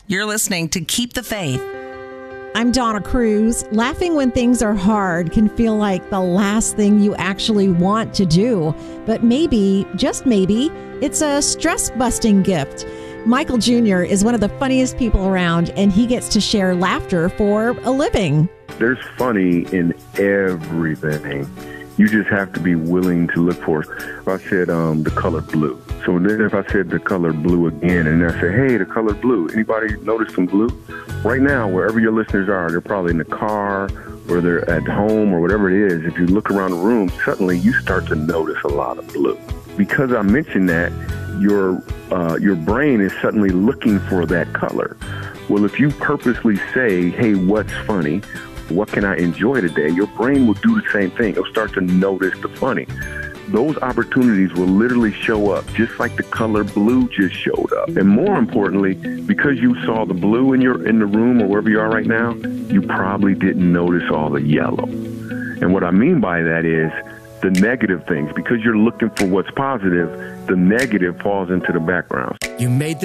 You're listening to Keep the Faith. I'm Donna Cruz. Laughing when things are hard can feel like the last thing you actually want to do. But maybe, just maybe, it's a stress-busting gift. Michael Jr. is one of the funniest people around, and he gets to share laughter for a living. There's funny in everything. You just have to be willing to look for it. If I said the color blue. So then if I said the color blue again, and I say, hey, the color blue, anybody notice some blue? Right now, wherever your listeners are, they're probably in the car or they're at home or whatever it is. If you look around the room, suddenly you start to notice a lot of blue. Because I mentioned that, your brain is suddenly looking for that color. Well, if you purposely say, hey, what's funny? What can I enjoy today? Your brain will do the same thing. It'll start to notice the funny. Those opportunities will literally show up just like the color blue just showed up. And more importantly, because you saw the blue in the room or wherever you are right now, you probably didn't notice all the yellow. And what I mean by that is the negative things. Because you're looking for what's positive, the negative falls into the background. You made the